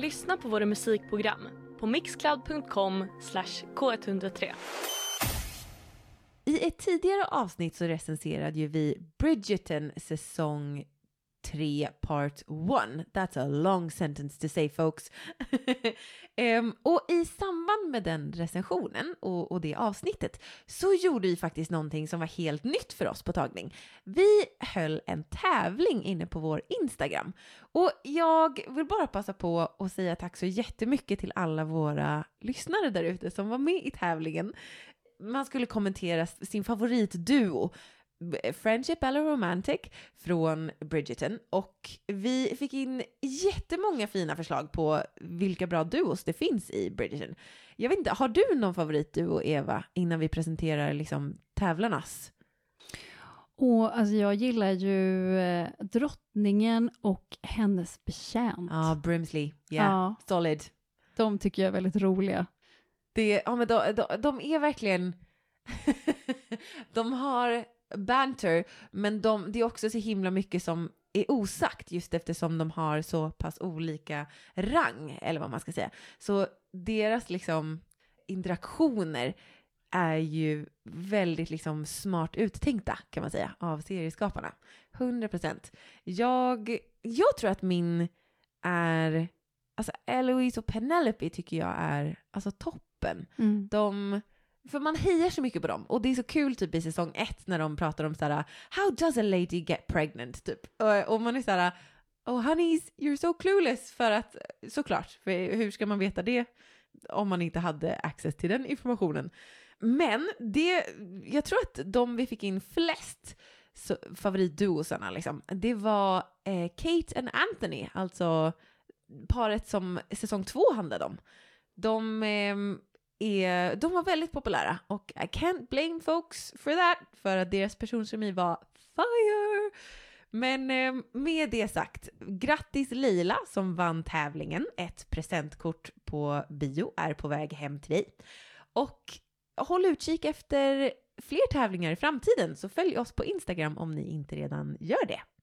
Lyssna på våra musikprogram på mixcloud.com/k103. I ett tidigare avsnitt så recenserade ju vi Bridgerton säsong 3 part 1. That's a long sentence to say, folks. Och i samband med den recensionen och det avsnittet så gjorde vi faktiskt någonting som var helt nytt för oss på tagning. Vi höll en tävling inne på vår Instagram. Och jag vill bara passa på att säga tack så jättemycket till alla våra lyssnare där ute som var med i tävlingen. Man skulle kommentera sin favoritduo, Friendship eller Romantic, från Bridgerton, och vi fick in jättemånga fina förslag på vilka bra duos det finns i Bridgerton. Jag vet inte, har du någon favoritduo, Eva, innan vi presenterar liksom tävlarnas? Och alltså jag gillar ju drottningen och hennes betjänt. Ja, Brimsley. Yeah, solid. De tycker jag är väldigt roliga. Men de är verkligen de har banter, men det är också så himla mycket som är osagt just eftersom de har så pass olika rang, eller vad man ska säga. Så deras liksom interaktioner är ju väldigt liksom smart uttänkta, kan man säga, av serieskaparna. 100%. Jag tror att min är, alltså Eloise och Penelope tycker jag är alltså toppen. För man hejar så mycket på dem. Och det är så kul typ i säsong 1 när de pratar om såhär, how does a lady get pregnant? Typ. Och man är såhär, oh honeys, you're so clueless. För att, såklart, för hur ska man veta det om man inte hade access till den informationen? Men jag tror att de vi fick in flest favoritduosarna liksom, det var Kate and Anthony, alltså paret som säsong 2 handlade om. De var väldigt populära och I can't blame folks for that, för att deras personkemi var fire. Men med det sagt, grattis Lila som vann tävlingen. Ett presentkort på bio är på väg hem till dig. Och håll utkik efter fler tävlingar i framtiden, så följ oss på Instagram om ni inte redan gör det.